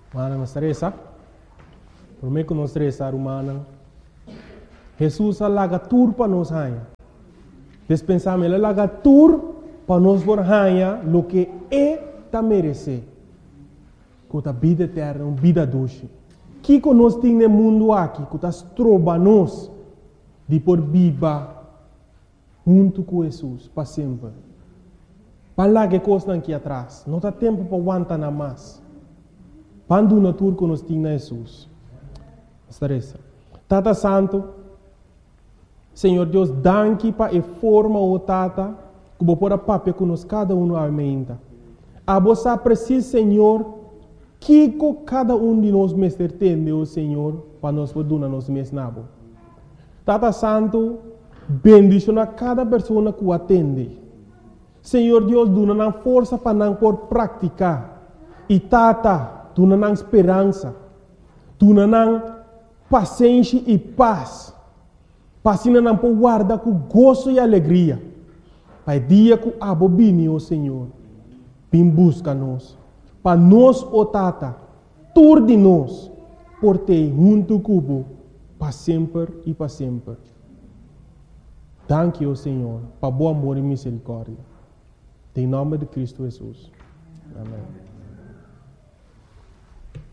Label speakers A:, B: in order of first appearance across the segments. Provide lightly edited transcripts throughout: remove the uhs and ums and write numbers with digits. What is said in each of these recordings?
A: Mana não estressa. Por mim que não estressa, humana. Jesus alaga tur para nós rainha. Despensamos ele alaga tur para nós por rainha lo que é ta merece. Com a vida eterna, uma vida doce. Que nós temos no mundo aqui, que nós trobamos de por viva junto com Jesus para sempre. Para lá que coisa aqui atrás, não há tempo para aguentar nada mais. Quando na tour que nós temos Jesus. Estressa. Tata Santo, Senhor Deus, danke para a forma o Tata, que vou pôr a papel que nós cada um aumenta. A você precisa, Senhor, que cada um de nós mestre tem, o Senhor, para nós poder nos mesmos nabo. Tata Santo, bendicionar cada pessoa que o atende. Senhor Deus, dá força para não por praticar. E Tata, dá esperança. Dá paciência e paz. Para assim não por guardar com gozo e alegria. Para o dia que a bobine, o Senhor, vem busca nós. Para nós, o Tata, tudo de nós, por ter junto com para sempre e para sempre. Danke, o Senhor, para bom amor e misericórdia. Em nome de Cristo Jesus. Amém.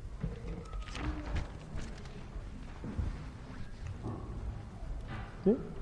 A: Okay?